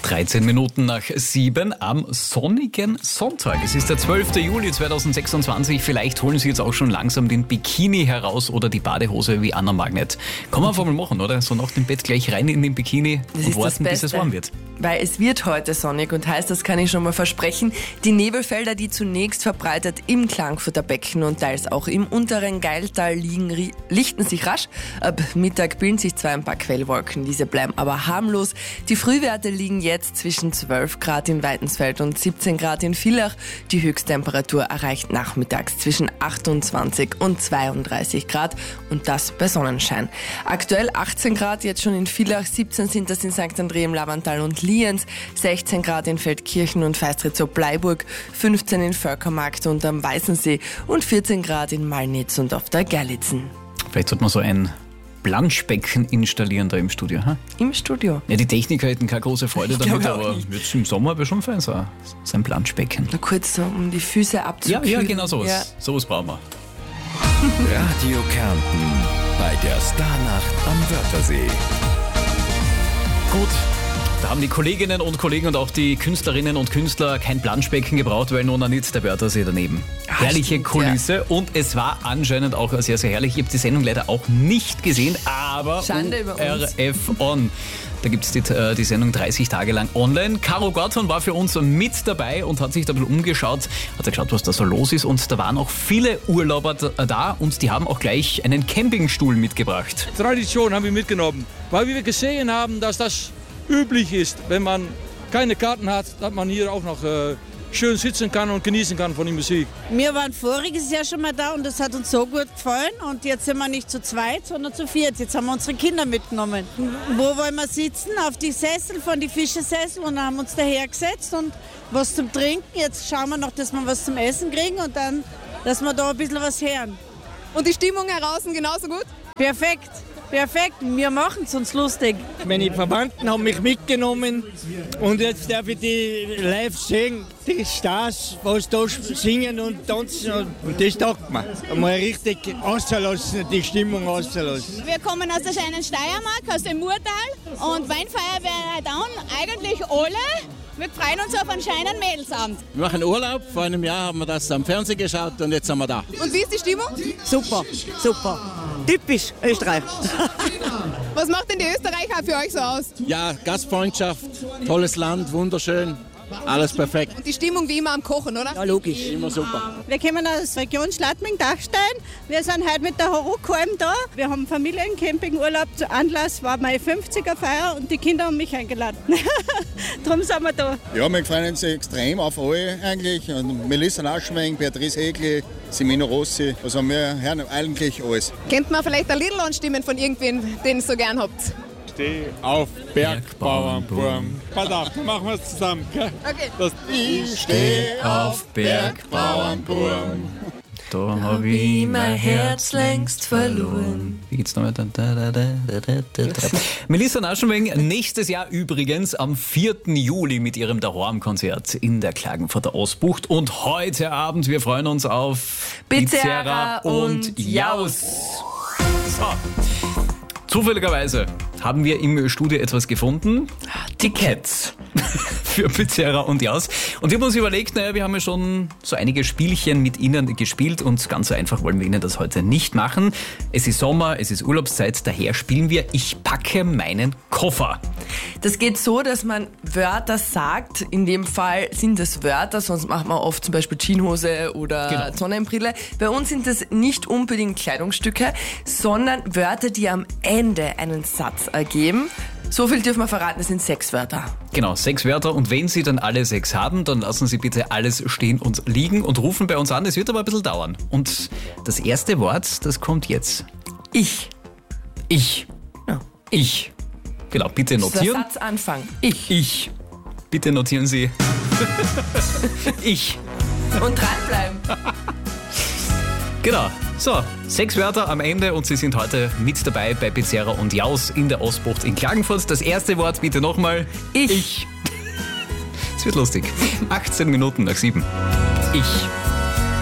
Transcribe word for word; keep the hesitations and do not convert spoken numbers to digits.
dreizehn Minuten nach sieben am sonnigen Sonntag. Es ist der zwölfte Juli zweitausendsechsundzwanzig. Vielleicht holen Sie jetzt auch schon langsam den Bikini heraus oder die Badehose wie Anna Magnet. Kann man einfach mal machen, oder? So nach dem Bett gleich rein in den Bikini das und warten, bis es warm wird. Weil es wird heute sonnig und heißt, das kann ich schon mal versprechen, die Nebelfelder, die zunächst verbreitet im Klagenfurter Becken und teils auch im unteren Geiltal liegen, lichten sich rasch. Ab Mittag bilden sich zwar ein paar Quellwolken, diese bleiben aber harmlos. Die Frühwerte liegen jetzt zwischen zwölf Grad in Weidensfeld und siebzehn Grad in Villach. Die Höchsttemperatur erreicht nachmittags zwischen achtundzwanzig und zweiunddreißig Grad und das bei Sonnenschein. Aktuell achtzehn Grad jetzt schon in Villach, siebzehn sind das in Sankt André im Lavantal und Lienz, sechzehn Grad in Feldkirchen und Feistritz-Bleiburg, fünfzehn in Völkermarkt und am Weißensee und vierzehn Grad in Malnitz und auf der Gerlitzen. Vielleicht sollte man so ein Planschbecken installieren da im Studio. Ha? Im Studio? Ja, die Techniker hätten keine große Freude damit, aber nicht. jetzt im Sommer wäre schon fein, so, so ein Planschbecken. Na kurz so, um die Füße abzukühlen. Ja, ja, genau sowas. Ja. Sowas brauchen wir. Radio Kärnten bei der Starnacht am Wörthersee. Gut. Da haben die Kolleginnen und Kollegen und auch die Künstlerinnen und Künstler kein Planschbecken gebraucht, weil nun nicht der Wörthersee daneben. Ach, herrliche stimmt, Kulisse ja. Und es war anscheinend auch sehr, sehr herrlich. Ich habe die Sendung leider auch nicht gesehen, aber Schande über U R uns. F On. Da gibt es die, äh, die Sendung dreißig Tage lang online. Caro Gotthon war für uns mit dabei und hat sich da ein bisschen umgeschaut, hat geschaut, was da so los ist. Und da waren auch viele Urlauber da und die haben auch gleich einen Campingstuhl mitgebracht. Tradition haben wir mitgenommen, weil wir gesehen haben, dass das üblich ist, wenn man keine Karten hat, dass man hier auch noch äh, schön sitzen kann und genießen kann von der Musik. Wir waren voriges Jahr schon mal da und das hat uns so gut gefallen und jetzt sind wir nicht zu zweit, sondern zu viert. Jetzt haben wir unsere Kinder mitgenommen. Wo wollen wir sitzen? Auf die Sessel von die Fischersessel und haben uns daher gesetzt und was zum Trinken. Jetzt schauen wir noch, dass wir was zum Essen kriegen und dann, dass wir da ein bisschen was hören. Und die Stimmung heraus genauso gut? Perfekt. Perfekt, wir machen es uns lustig. Meine Verwandten haben mich mitgenommen und jetzt darf ich die live sehen, die Stars, was da singen und tanzen und das taugt mir. Mal richtig auszulassen, die Stimmung auszulassen. Wir kommen aus der schönen Steiermark, aus dem Murtal und Weinfeuerwehr down, eigentlich alle. Wir freuen uns auf einen schönen Mädelsabend. Wir machen Urlaub, vor einem Jahr haben wir das am Fernsehen geschaut und jetzt sind wir da. Und wie ist die Stimmung? Super, super. Typisch Österreich. Was macht denn die Österreicher für euch so aus? Ja, Gastfreundschaft, tolles Land, wunderschön, alles perfekt. Und die Stimmung wie immer am Kochen, oder? Ja, logisch. Immer super. Wir kommen aus der Region Schladming-Dachstein. Wir sind heute mit der Horukheim da. Wir haben Familiencampingurlaub zu Anlass, war meine fünfziger Feier und die Kinder haben mich eingeladen. Darum sind wir da. Ja, wir freuen uns extrem auf alle eigentlich. Und Melissa Naschmeng, Beatrice Hegli, Semino Rossi. Also wir hören eigentlich alles. Kennt man vielleicht ein Lied anstimmen von irgendwen, den ihr so gern habt? Steh auf Bergbauernburm. Pass auf, dann machen wir es zusammen. Gell? Okay. Das Ich steh auf Bergbauernburm. Da habe ich mein Herz längst verloren. Wie geht's noch weiter? Da, da, da, da, da, da, da. Melissa Naschenweng nächstes Jahr übrigens am vierten Juli mit ihrem Daheim-Konzert in der Klagenfurter Ostbucht. Und heute Abend, wir freuen uns auf Bizerra und und Jaus. So. Zufälligerweise haben wir im Studio etwas gefunden. Tickets für Bizerra und Jaus. Und wir haben uns überlegt, naja, wir haben ja schon so einige Spielchen mit Ihnen gespielt und ganz so einfach wollen wir Ihnen das heute nicht machen. Es ist Sommer, es ist Urlaubszeit, daher spielen wir Ich packe meinen Koffer. Das geht so, dass man Wörter sagt. In dem Fall sind es Wörter, sonst macht man oft zum Beispiel Jeanshose oder Genau. Sonnenbrille. Bei uns sind es nicht unbedingt Kleidungsstücke, sondern Wörter, die am Ende einen Satz ergeben. So viel dürfen wir verraten, es sind sechs Wörter. Genau, sechs Wörter und wenn Sie dann alle sechs haben, dann lassen Sie bitte alles stehen und liegen und rufen bei uns an. Es wird aber ein bisschen dauern. Und das erste Wort, das kommt jetzt. Ich. Ich. Ja. Ich. Genau, bitte Das ist der notieren. Satzanfang. Ich. Ich. Bitte notieren Sie. Ich. Und dranbleiben. Genau. So, sechs Wörter am Ende und Sie sind heute mit dabei bei Bizerra und Jaus in der Ostbucht in Klagenfurt. Das erste Wort bitte nochmal. Ich. Ich. Es wird lustig. achtzehn Minuten nach sieben. Ich.